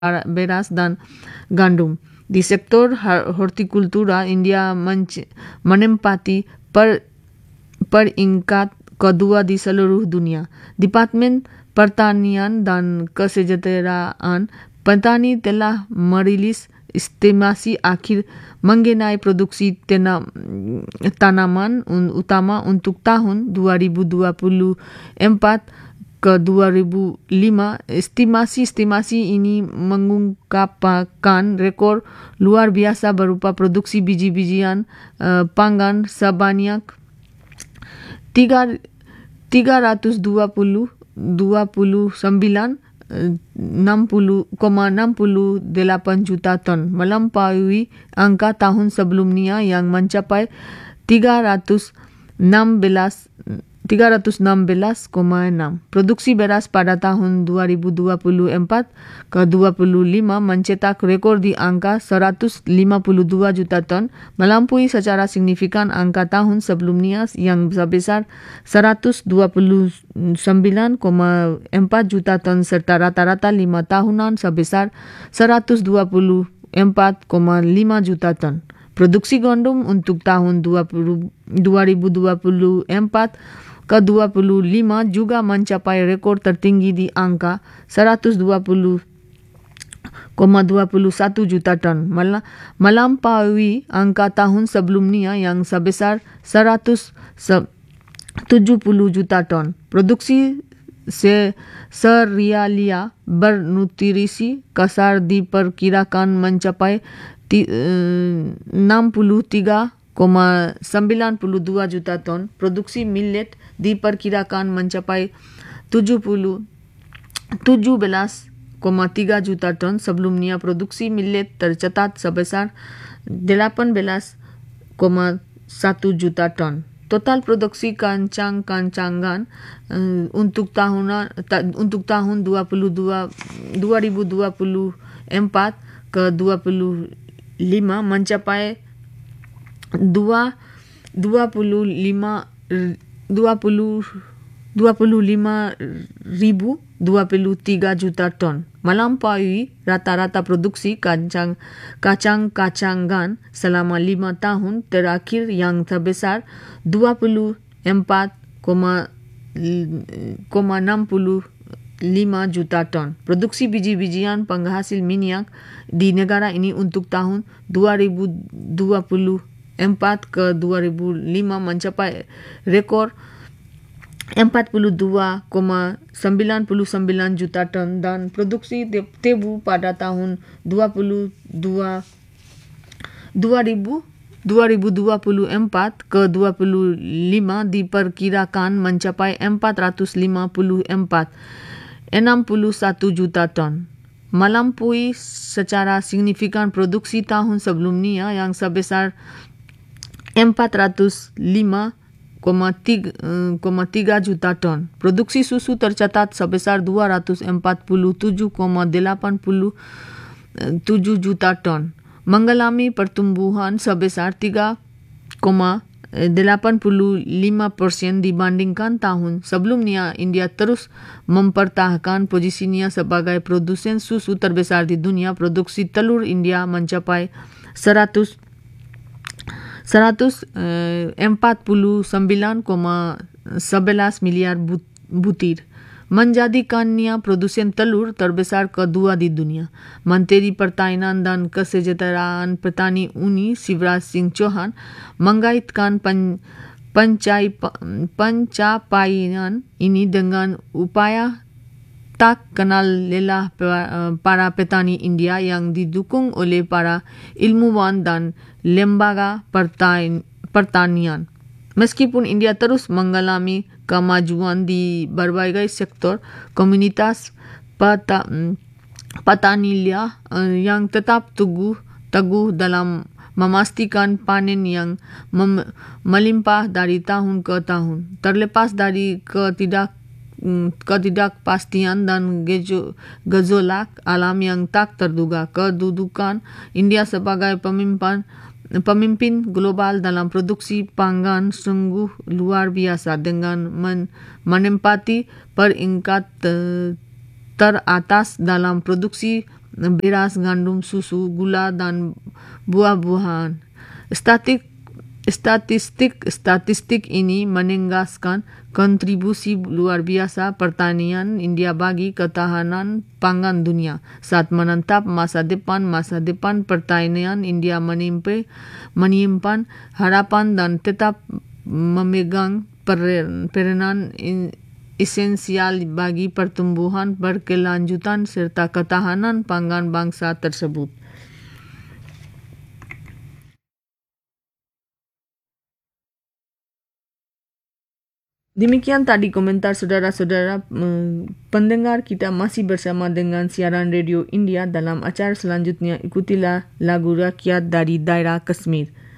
beras dan gandum. Di sektor hortikultura, India menempati peringkat kedua di seluruh dunia. Departemen Pertanian dan Kesejahteraan Petani telah merilis estimasi akhir mengenai produksi tanaman utama untuk tahun 2024 ke 2005. Estimasi ini mengungkapkan rekor luar biasa berupa produksi biji-bijian pangan sebanyak 329,68 juta ton, melampaui angka tahun sebelumnya yang mencapai 316,6. Produksi beras pada tahun 2024 ke 2025 mencetak rekor di angka 152 juta ton, melampaui secara signifikan angka tahun sebelumnya yang sebesar 129,4 juta ton serta rata-rata 5 tahunan sebesar 124,5 juta ton. Produksi gandum untuk tahun 2024 ke 2025 juga mencapai rekor tertinggi di angka 120,21 juta ton, melampaui angka tahun sebelumnya yang sebesar 170 juta ton. Produksi serealia bernutrisi kasar diperkirakan mencapai 63,92 juta ton. Produksi millet diperkirakan mencapai 17,3 juta ton. Sebelumnya produksi millet tercatat sebesar 18,1 juta ton. Total produksi kacang-kacangan untuk tahun 2024 ke 2025 mencapai 25.023 juta ton, melampaui rata-rata produksi kacang-kacangan selama 5 tahun terakhir yang sebesar 24,65 juta ton. Produksi biji-bijian penghasil minyak di negara ini untuk tahun 2024 ke 2005 mencapai rekor 42,99 juta ton dan produksi tebu pada tahun 2024 ke 2005 diperkirakan mencapai 454,61 juta ton, melampaui secara signifikan produksi tahun sebelumnya yang sebesar 405,3 juta ton. Produksi susu tercatat sebesar 247,87 juta ton, mengalami pertumbuhan sebesar 3,85% dibandingkan tahun sebelumnya. India terus mempertahankan posisinya sebagai produsen susu terbesar di dunia. Produksi telur India mencapai 149,11 miliar butir, menjadikannya produsen telur terbesar kedua di dunia. Menteri Pertanian dan Kesejahteraan Petani UNI Shivraj Singh Chauhan mengaitkan pencapaian ini dengan upaya tak kenal lelah para petani India yang didukung oleh para ilmuwan dan lembaga pertanian. Meskipun India terus mengalami kemajuan di berbagai sektor, komunitas petani yang tetap teguh dalam memastikan panen yang melimpah dari tahun ke tahun. Terlepas dari ketidakpastian dan gejolak alam yang tak terduga, kedudukan India sebagai pemimpin global dalam produksi pangan sungguh luar biasa dengan menempati peringkat teratas dalam produksi beras, gandum, susu, gula, dan buah-buahan. Statistik ini menegaskan kontribusi luar biasa pertanian India bagi ketahanan pangan dunia. Saat menatap masa depan pertanian India menyimpan harapan dan tetap memegang peranan esensial bagi pertumbuhan berkelanjutan serta ketahanan pangan bangsa tersebut. Demikian tadi komentar saudara-saudara pendengar, kita masih bersama dengan siaran Radio India. Dalam acara selanjutnya ikutilah lagu rakyat dari daerah Kashmir.